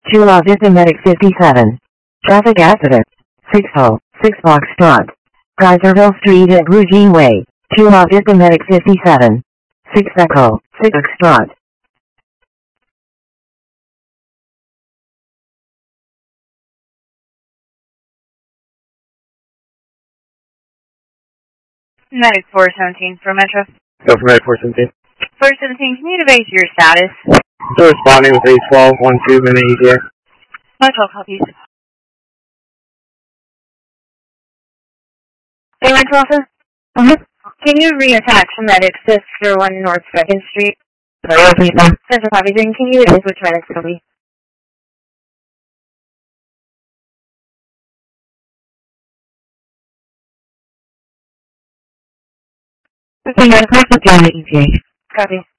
2 Autism Medic 57. Traffic accident. 6 Ho, 6 Foxtrot. Geyserville Street at Rougine Way. 2 Autism Medic 57. 6 Echo, 6 Foxtrot. Medic 417 for Metro. Go for Medic 417. 417, can you base your status? Still responding with A12, 1-2, minute ETA. Metro copies. Hey, Metro officer? Can you reattach Medic Sister 1 North 2nd Street? Sorry, repeat now. Central copies, and can you switch Medic copy? Okay, Medic 417 ETA. Copy.